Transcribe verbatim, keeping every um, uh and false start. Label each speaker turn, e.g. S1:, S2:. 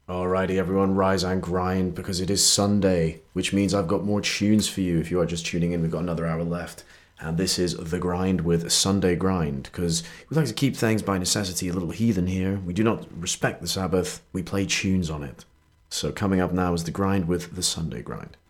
S1: Alrighty, everyone, rise and grind because it is Sunday, which means I've got more tunes for you. If you are just tuning in, we've got another hour left. And this is The Grind with Sunday Grind, because we like to keep things by necessity a little heathen here. We do not respect the Sabbath, we play tunes on it. So coming up now is The Grind with The Sunday Grind.